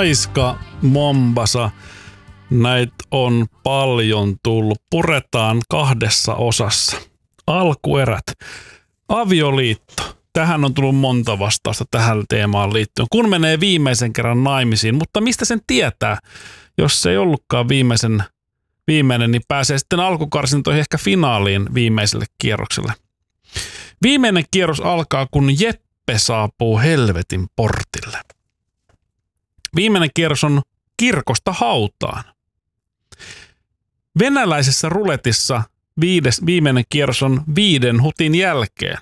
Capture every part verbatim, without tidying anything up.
Haiska, Mombasa. Näitä on paljon tullut. Puretaan kahdessa osassa. Alkuerät. Avioliitto. Tähän on tullut monta vastausta tähän teemaan liittyen. Kun menee viimeisen kerran naimisiin, mutta mistä sen tietää? Jos se ei ollutkaan viimeisen, viimeinen, niin pääsee sitten alkukarsintoihin ehkä finaaliin viimeiselle kierrokselle. Viimeinen kierros alkaa, kun Jeppe saapuu helvetin portille. Viimeinen kierros on kirkosta hautaan. Venäläisessä ruletissa viides, viimeinen kierros on viiden hutin jälkeen.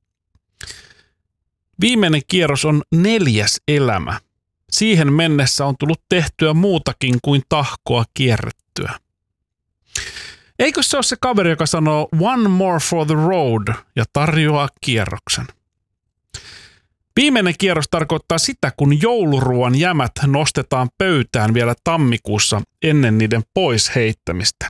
Viimeinen kierros on neljäs elämä. Siihen mennessä on tullut tehtyä muutakin kuin tahkoa kierrettyä. Eikö se ole se kaveri, joka sanoo one more for the road ja tarjoaa kierroksen? Viimeinen kierros tarkoittaa sitä, kun jouluruoan jämät nostetaan pöytään vielä tammikuussa ennen niiden pois heittämistä.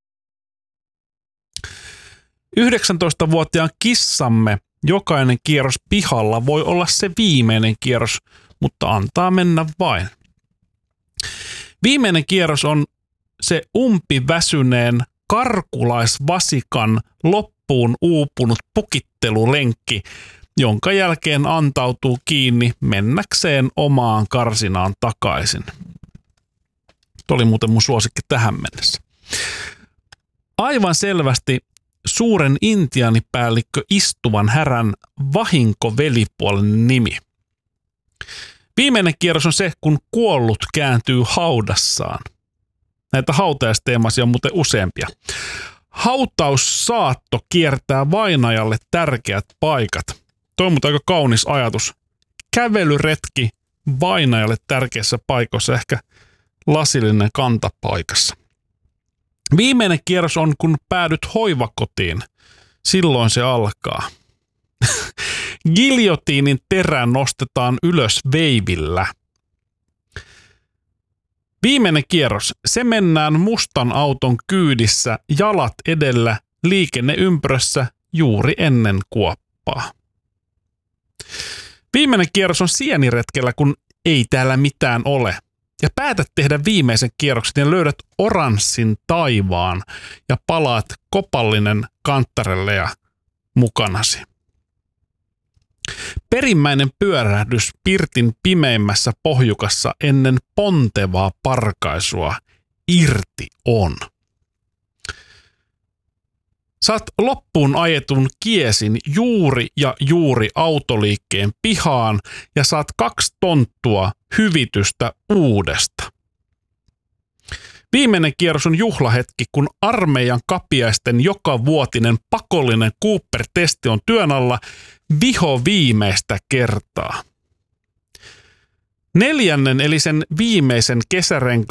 yhdeksäntoistavuotiaan kissamme jokainen kierros pihalla voi olla se viimeinen kierros, mutta antaa mennä vain. Viimeinen kierros on se umpiväsyneen karkulaisvasikan loppuun uupunut pukittelulenkki, jonka jälkeen antautuu kiinni mennäkseen omaan karsinaan takaisin. Tuo oli muuten mun suosikki tähän mennessä. Aivan selvästi suuren intiaanipäällikkö istuvan härän vahinkovelipuolen nimi. Viimeinen kierros on se, kun kuollut kääntyy haudassaan. Näitä hautajaisteemaisia on muuten useampia. Hautaussaatto kiertää vainajalle tärkeät paikat. Toi on muuten aika kaunis ajatus. Kävelyretki vainajalle tärkeissä paikoissa, ehkä lasillinen kantapaikassa. Viimeinen kierros on, kun päädyt hoivakotiin. Silloin se alkaa. Giljotiinin terä nostetaan ylös veivillä. Viimeinen kierros. Se mennään mustan auton kyydissä, jalat edellä, liikenneympyrössä juuri ennen kuoppaa. Viimeinen kierros on sieniretkellä, kun ei täällä mitään ole. Ja päätät tehdä viimeisen kierroksen ja löydät oranssin taivaan ja palaat kopallinen kanttarelle ja mukanasi. Perimmäinen pyörähdys pirtin pimeimmässä pohjukassa ennen pontevaa parkaisua irti on. Saat loppuun ajetun kiesin juuri ja juuri autoliikkeen pihaan ja saat kaksi tonttua hyvitystä uudesta. Viimeinen kierros on juhlahetki, kun armeijan kapiaisten jokavuotinen pakollinen Cooper-testi on työn alla viho viimeistä kertaa. Neljännen eli sen viimeisen kesärenkaan